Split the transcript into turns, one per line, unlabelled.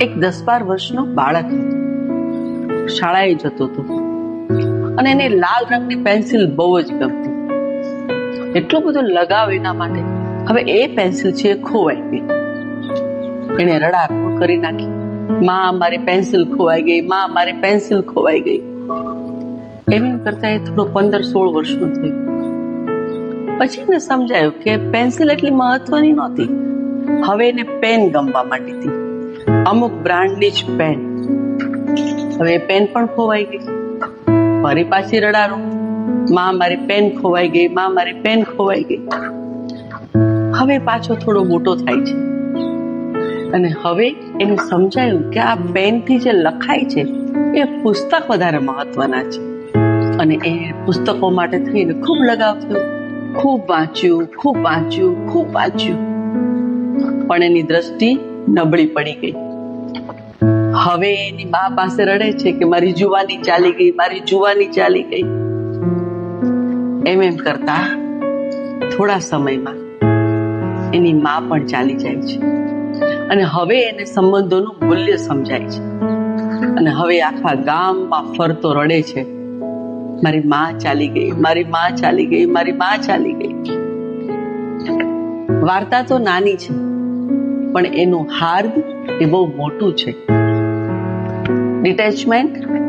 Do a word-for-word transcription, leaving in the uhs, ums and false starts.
એક દસ બાર વર્ષનો બાળક હતો. શાળાએ જતો હતો અને એને લાલ રંગની પેન્સિલ બહુ જ ગમતી. એટલો બધો લગાવ એના માટે. હવે એ પેન્સિલ છે એ ખોવાઈ ગઈ. એને રડારડ કરી નાખી, માં મારી પેન્સિલ ખોવાઈ ગઈ, માં મારી પેન્સિલ ખોવાઈ ગઈ. એમ કરતા એ થોડો પંદર સોળ વર્ષનો થયો. પછી એને સમજાયું કે પેન્સિલ એટલી મહત્વની નહોતી. હવે એને પેન ગમવા માંડી હતી, અમુક બ્રાન્ડની જ પેન. હવે એ પેન પણ ખોવાઈ ગઈ. ફરી પાછી રડારો, માં મારી પેન ખોવાઈ ગઈ, માં મારી પેન ખોવાઈ ગઈ. હવે પાછો થોડો મોટો થાય છે અને હવે એને સમજાયું કે આ પેનથી જે લખાય છે એ પુસ્તક વધારે મહત્વના છે. અને એ પુસ્તકો માટે થઈને ખૂબ લગાવ થયો. ખૂબ વાંચ્યું, ખૂબ વાંચ્યું, ખૂબ વાંચ્યું. પણ એની દ્રષ્ટિ નબળી પડી ગઈ. હવે એની મા પાસે રડે છે કે મારી જુવાની ચાલી ગઈ, મારી જુવાની ચાલી ગઈ. એમ એમ કરતા થોડા સમયમાં એની મા પણ ચાલી જાય છે અને હવે એને સંબંધોનું મૂલ્ય સમજાય છે. અને હવે આખા ગામમાં ફરતો રડે છે, મારી મા ચાલી ગઈ, મારી મા ચાલી ગઈ, મારી મા ચાલી ગઈ. વાર્તા તો નાની છે પણ એનું હાર્દ એ બહુ મોટું છે. ડિટેચમેન્ટ